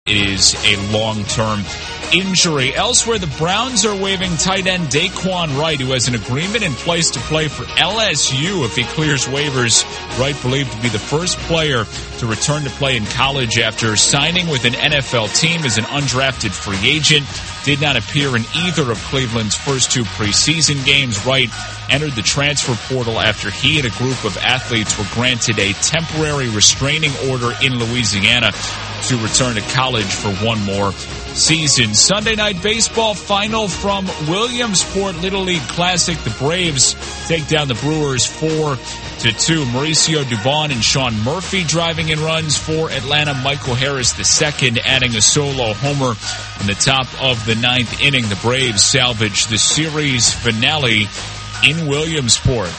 It is a long-term injury. Elsewhere, the Browns are waiving tight end Daquan Wright, who has an agreement in place to play for LSU if he clears waivers. Wright believed to be the first player to return to play in college after signing with an NFL team as an undrafted free agent. Did not appear in either of Cleveland's first two preseason games. Wright entered the transfer portal after he and a group of athletes were granted a temporary restraining order in Louisiana to return to college for one more season. Sunday night baseball final from Williamsport Little League Classic. The Braves take down the Brewers 4-2. Mauricio Dubon and Sean Murphy driving in runs for Atlanta. Michael Harris II adding a solo homer in the top of the ninth inning. The Braves salvage the series finale in Williamsport.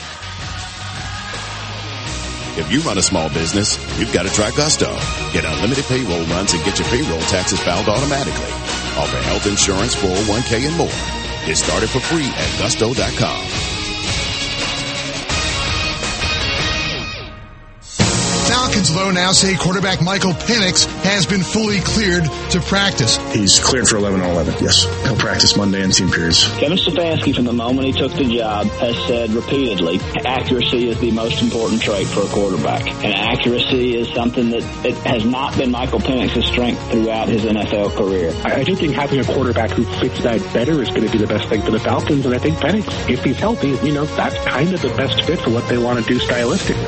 If you run a small business, you've got to try Gusto. Get unlimited payroll runs and get your payroll taxes filed automatically. Offer health insurance, 401k, and more. Get started for free at Gusto.com. Falcons, though, now say quarterback Michael Penix has been fully cleared to practice. He's cleared for 11-on-11, yes. He'll practice Monday in team periods. Kevin Stefanski, from the moment he took the job, has said repeatedly, accuracy is the most important trait for a quarterback. And accuracy is something that it has not been Michael Penix's strength throughout his NFL career. I do think having a quarterback who fits that better is going to be the best thing for the Falcons. And I think Penix, if he's healthy, that's kind of the best fit for what they want to do stylistically.